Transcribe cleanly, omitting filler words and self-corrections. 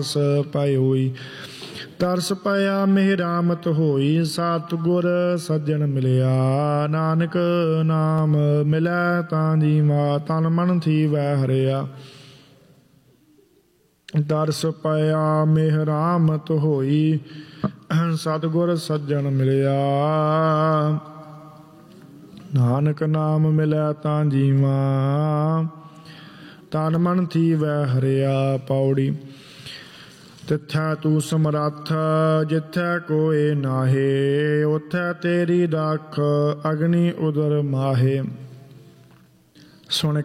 ਤਰਸ ਪੈ ਹੋਈ। ਤਰਸ ਪਿਆ ਮਿਹਰਾਮਤ ਹੋਈ, ਸਤਿਗੁਰ ਸੱਜਣ ਮਿਲਿਆ। ਨਾਨਕ ਨਾਮ ਮਿਲੈ ਤਾਂ ਜੀਵਾ, ਤਨ ਮਨ ਥੀਵੈ ਹਰਿਆ। ਤਰਸ ਪਿਆ ਮਿਹਰਾਮਤ ਹੋਈ, ਸਤਿਗੁਰ ਸੱਜਣ ਮਿਲਿਆ। ਨਾਨਕ ਨਾਮ ਮਿਲੈ ਤਾਂ ਜੀਵਾ, ਤਨ ਮਨ ਥੀਵੈ ਹਰਿਆ। ਪੌੜੀ। ਤਿੱਥੈ ਤੂੰ ਸਮਰੱਥ ਜਿੱਥੈ ਕੋਇ ਨਾਹੇ, ਉਥੈ ਤੇਰੀ ਰਾਖ ਅਗਨੀ ਉਦਰ ਮਾਹੇ। ਸੁਣ